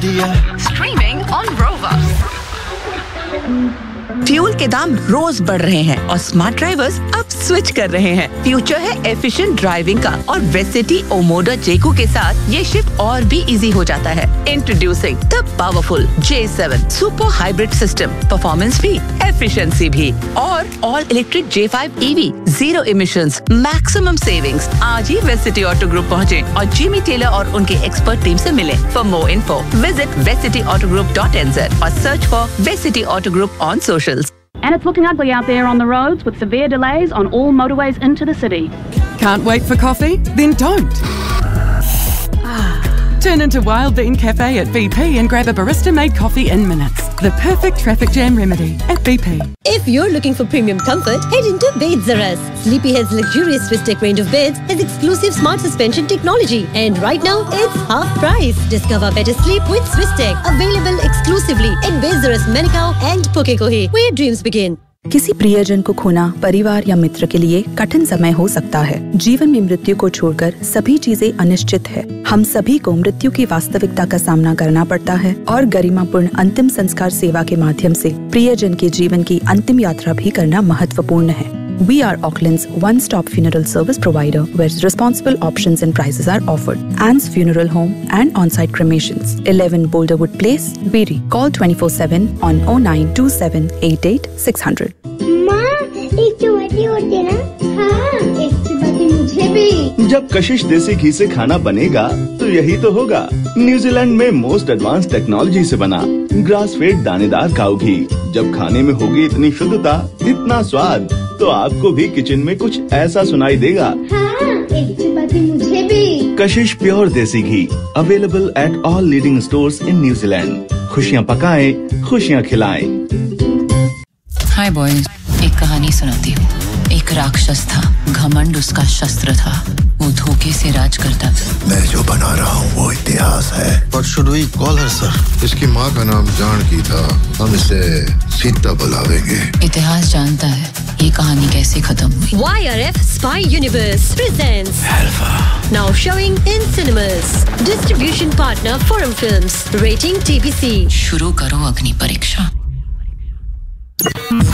दिया। Streaming on Rova. Fuel के दाम रोज बढ़ रहे हैं और स्मार्ट ड्राइवर्स अब स्विच कर रहे हैं। फ्यूचर है एफिशिएंट ड्राइविंग का और वेसिटी ओमोडा जेको के साथ ये शिफ्ट और भी इजी हो जाता है। Introducing the powerful J7 super hybrid system, performance भी, एफिशिएंसी भी और all electric J5 EV, zero emissions, maximum savings. आज ही वेसिटी ऑटो ग्रुप पहुँचे और जिमी टेलर और उनके एक्सपर्ट टीम से मिले। For more info visit vecityautogroup.nz और search for वेसिटी auto group on social. And it's looking ugly out there on the roads with severe delays on all motorways into the city. Can't wait for coffee? Then don't. Turn into Wild Bean Cafe at BP and grab a barista-made coffee in minutes. The perfect traffic jam remedy at BP. If you're looking for premium comfort, head into Beds Zaras. Sleepyhead's luxurious Swiss Tech range of beds has exclusive smart suspension technology. And right now, it's half price. Discover better sleep with Swiss Tech. Available exclusively at Beds Zaras, Manukau and Pukekohe, where dreams begin. किसी प्रियजन को खोना परिवार या मित्र के लिए कठिन समय हो सकता है। जीवन में मृत्यु को छोड़कर सभी चीजें अनिश्चित है। हम सभी को मृत्यु की वास्तविकता का सामना करना पड़ता है और गरिमापूर्ण अंतिम संस्कार सेवा के माध्यम से प्रियजन के जीवन की अंतिम यात्रा भी करना महत्वपूर्ण है। We are Auckland's one-stop funeral service provider where responsible options and prices are offered. Anne's Funeral Home and on-site cremations. 11 Boulderwood Place, Beery. Call 24/7 on 092788 माँ, एक चपाती और देना। हाँ, एक चपाती मुझे भी। जब कशिश देसी घी से खाना बनेगा तो यही तो होगा। न्यूजीलैंड में मोस्ट एडवांस टेक्नोलॉजी से बना ग्रास फेड दानेदार काऊ घी। जब खाने में होगी इतनी शुद्धता, इतना स्वाद, तो आपको भी किचन में कुछ ऐसा सुनाई देगा। हाँ, एक चपाती मुझे भी। कशिश प्योर देसी घी available at all leading stores in New Zealand. खुशियाँ पकाएं, खुशियाँ खिलाएं। हाय बॉयज, एक कहानी सुनाती हूँ। एक राक्षस था, घमंड उसका शस्त्र था। वो धोखे से राज करता था। मैं जो बना रहा हूँ वो इतिहास है। What should we call her, sir? इसकी माँ का नाम जानकी था। हम इसे सीता बुलावेंगे। इतिहास जानता है ये कहानी कैसे खत्म हुई। YRF Spy Universe presents Alpha. Now showing in cinemas. Distribution partner Forum Films. Rating TBC. शुरू करो अग्नि परीक्षा।